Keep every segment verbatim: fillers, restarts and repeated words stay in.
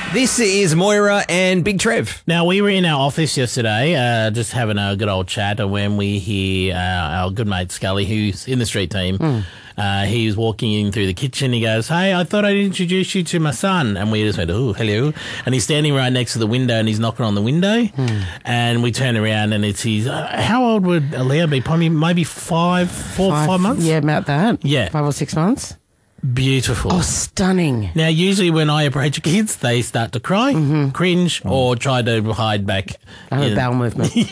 This is Moira and Big Trev. Now, we were in our office yesterday, uh, just having a good old chat, and when we hear uh, our good mate Scully, who's in the street team, mm. uh, he was walking in through the kitchen. He goes, "Hey, I thought I'd introduce you to my son." And we just went, "Oh, hello." And he's standing right next to the window, and he's knocking on the window. Mm. And we turn around, and it's his. Uh, how old would Leo be? Probably maybe five, four, five, five months. Yeah, about that. Yeah, five or six months. Beautiful. Oh, stunning. Now, usually when I approach kids, they start to cry, mm-hmm. cringe, mm. or try to hide back. I have a bowel movement. yeah.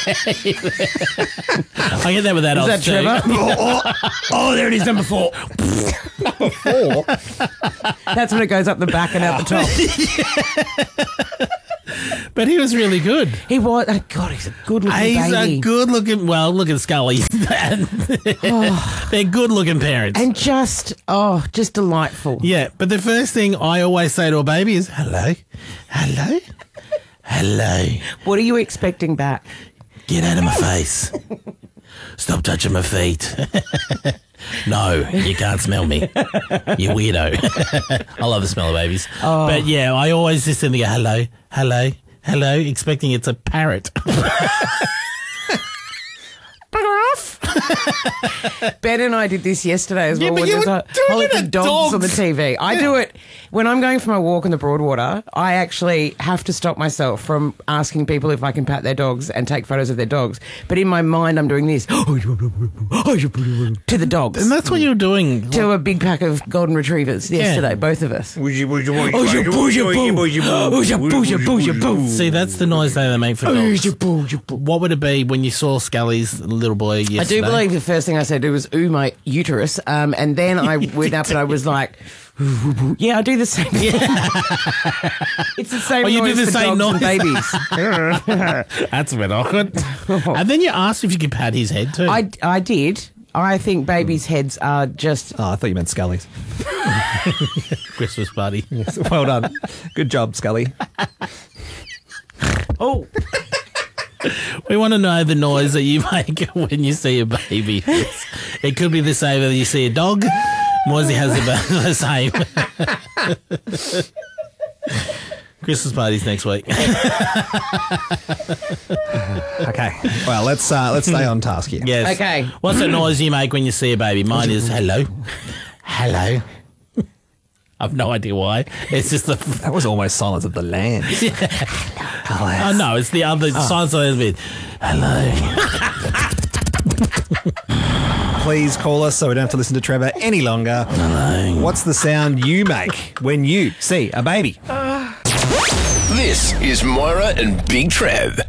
I get that with adults Is that Trevor? oh, oh, oh, there it is, number four. Number four? That's when it goes up the back and out the top. But he was really good. He was. Oh, God, he's a good-looking he's baby. He's a good-looking... Well, look at Scully. oh. They're good-looking parents. And just, oh, just delightful. Yeah, but the first thing I always say to a baby is, hello, hello, hello. What are you expecting back? Get out of my face. Stop touching my feet. No, you can't smell me. You weirdo. I love the smell of babies. Oh. But yeah, I always just send the hello, hello, hello, expecting it's a parrot. Bugger off. Ben and I did this yesterday as yeah, well. But you were doing it the dogs, dogs on the T V. I yeah. do it when I'm going for my walk in the Broadwater. I actually have to stop myself from asking people if I can pat their dogs and take photos of their dogs. But in my mind, I'm doing this to the dogs. And that's what you're doing. To a big pack of golden retrievers yesterday, yeah. both of us. See, that's the noise they make for dogs. What would it be when you saw Scully's little boy yesterday? I do believe the first thing I said it was, ooh, my uterus. Um, and then I went up and I was like, yeah, I do the same. It's the same oh, you noise do the for same dogs noise? and babies. That's a bit awkward. And then you asked if you could pat his head too. I, I did. I think babies' heads are just... Oh, I thought you meant Scully's. Christmas party. Yes, well done. Good job, Scully. Oh. We want to know the noise that you make when you see a baby. It could be the same when you see a dog. Moisey has about the same. Christmas parties next week. Okay. Well, let's uh, let's stay on task here. Yes. Okay. What's the noise you make when you see a baby? Mine is hello. Hello. I've no idea why. It's just the... That was almost Silence of the Lambs. Yeah. Oh, no, it's the other... Oh. Silence of the Lambs bit. Hello. Please call us so we don't have to listen to Trevor any longer. Hello. What's the sound you make when you see a baby? This is Moira and Big Trev.